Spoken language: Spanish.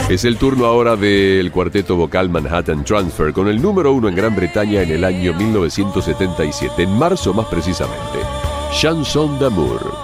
Es el turno ahora del cuarteto vocal Manhattan Transfer, con el número 1 en Gran Bretaña en el año 1977, en marzo más precisamente. Chanson d'amour.